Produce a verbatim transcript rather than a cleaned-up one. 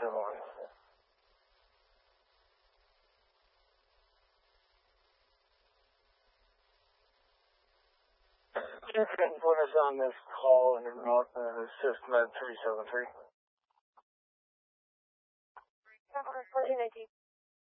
seven one. You can put us on this call and uh, assist med three seven three. fourteen nineteen.